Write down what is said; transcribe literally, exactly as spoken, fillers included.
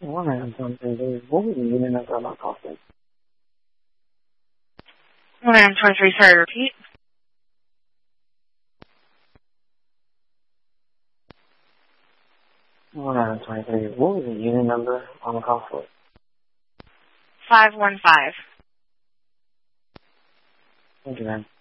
one hundred twenty-three. What was the unit number on my call for? one hundred twenty-three, sorry, repeat. one hundred twenty-three. What was the unit number on the call for? five one five. Thank you, ma'am.